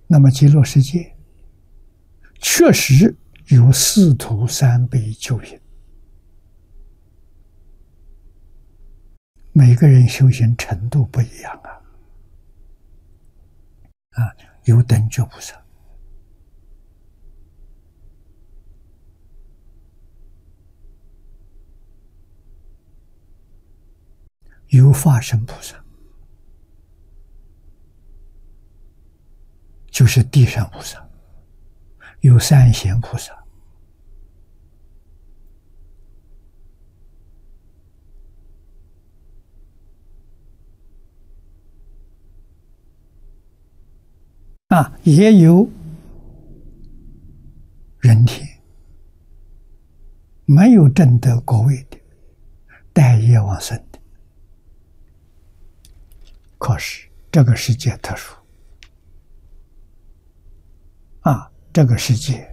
那么极乐世界确实有四土三辈九品，每个人修行程度不一样有等觉菩萨，有化身菩萨，就是地上菩萨，有三贤菩萨，也有人天，没有证得果位的，带业往生的。可是这个世界特殊这个世界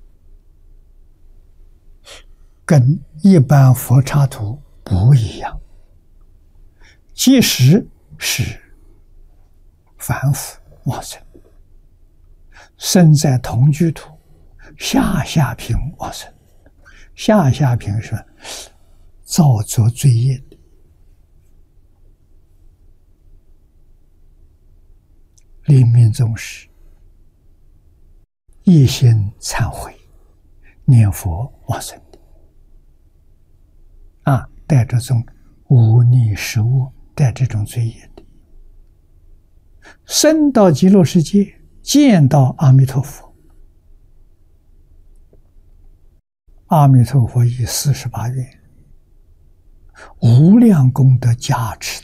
跟一般佛刹土不一样，即使是凡夫往生，生在同居土，下品往生。下品是造作罪业的，临命终时一心忏悔念佛往生的带着这种无逆失恶，带这种罪业的，生到极乐世界见到阿弥陀佛，阿弥陀佛以48愿无量功德加持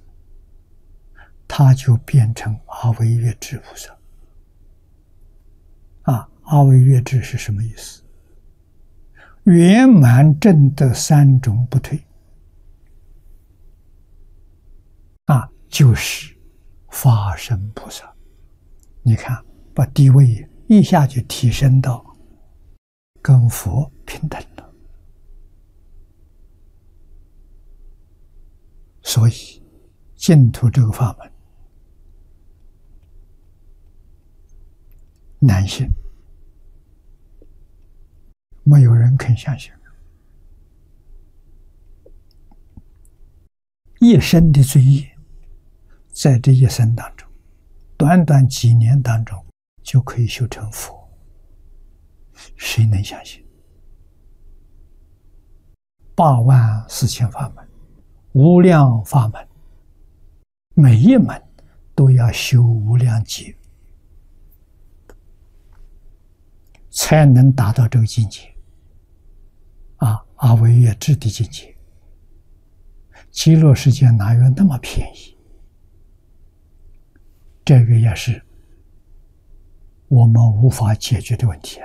他就变成阿惟越致菩萨。阿惟越致是什么意思？圆满证得三种不退就是法身菩萨。你看，把地位一下就提升到跟佛平等了。所以净土这个法门难信，没有人肯相信。一生的罪业，在这一生当中，短短几年当中就可以修成佛，谁能相信？84000法门，无量法门，每一门都要修无量劫，才能达到这个境界阿惟越致的境界。极乐世界哪有那么便宜？这个也是我们无法解决的问题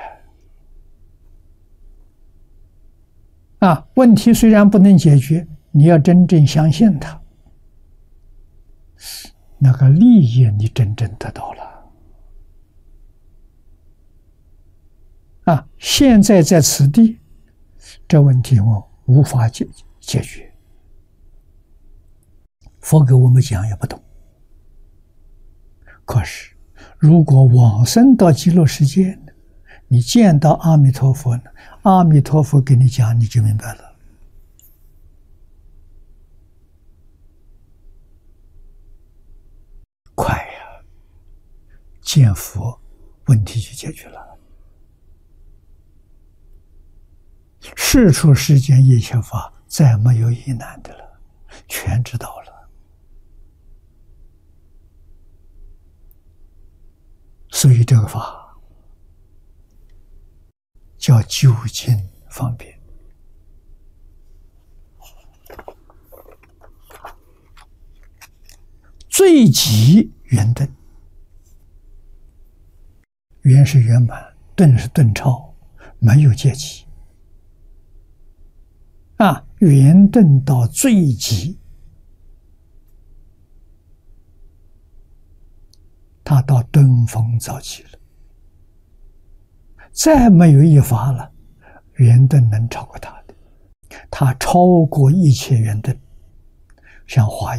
问题虽然不能解决，你要真正相信它，那个利益你真正得到了现在在此地，这问题我无法解决，佛给我们讲也不懂。可是如果往生到极乐世界呢，你见到阿弥陀佛呢，阿弥陀佛给你讲，你就明白了。快呀，见佛问题就解决了。世出世间一切法，再没有疑难的了，全知道了。所以这个法叫究竟方便。最极圆顿，圆是圆满，顿是顿超，没有阶级圆顿到最极，他到登峰造极了，再没有一法了，圆顿能超过他的，他超过一切圆顿，像华严